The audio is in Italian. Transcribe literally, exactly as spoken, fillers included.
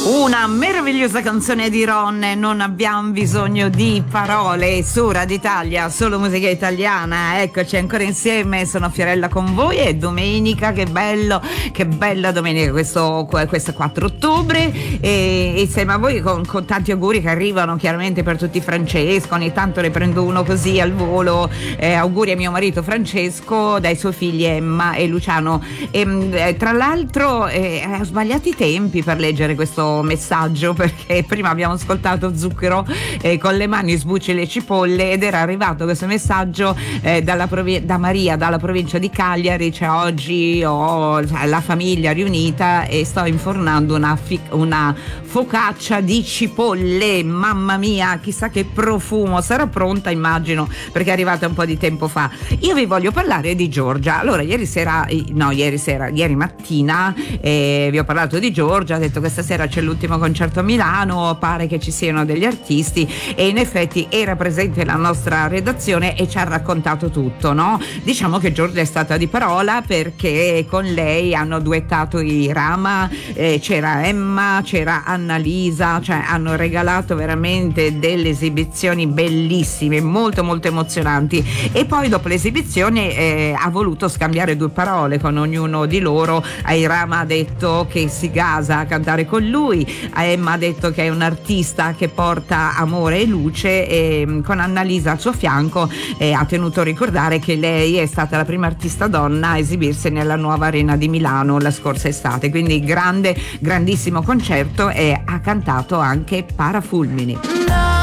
Una meravigliosa canzone di Ron, non abbiamo bisogno di parole, su Radio Italia, solo musica italiana. Eccoci ancora insieme, sono Fiorella con voi, è domenica, che bello, che bella domenica, questo, questo quattro ottobre, e insieme a voi con, con tanti auguri che arrivano chiaramente per tutti Francesco. Ogni tanto ne prendo uno così al volo, eh, auguri a mio marito Francesco dai suoi figli Emma e Luciano. E, eh, tra l'altro eh, ho sbagliato i tempi per leggere questo messaggio, perché prima abbiamo ascoltato Zucchero eh, con le mani sbucci le cipolle, ed era arrivato questo messaggio eh, dalla provi- da Maria dalla provincia di Cagliari. Cioè, oggi ho la famiglia riunita e sto infornando una, fi- una focaccia di cipolle, mamma mia, chissà che profumo, sarà pronta immagino, perché è arrivata un po' di tempo fa. Io vi voglio parlare di Giorgia. Allora, ieri sera no ieri sera ieri mattina eh, vi ho parlato di Giorgia, ho detto questa sera c'è l'ultimo concerto a Milano, pare che ci siano degli artisti, e in effetti era presente la nostra redazione e ci ha raccontato tutto, no? Diciamo che Giorgia è stata di parola, perché con lei hanno duettato i Rama, eh, c'era Emma, c'era Annalisa, cioè hanno regalato veramente delle esibizioni bellissime, molto molto emozionanti. E poi dopo l'esibizione eh, ha voluto scambiare due parole con ognuno di loro. Ai Rama ha detto che si gasa a cantare con lui, a Emma ha detto che è un artista che porta amore e luce, e con Annalisa al suo fianco eh, ha tenuto a ricordare che lei è stata la prima artista donna a esibirsi nella nuova arena di Milano la scorsa estate, quindi grande, grandissimo concerto, e ha cantato anche Parafulmini.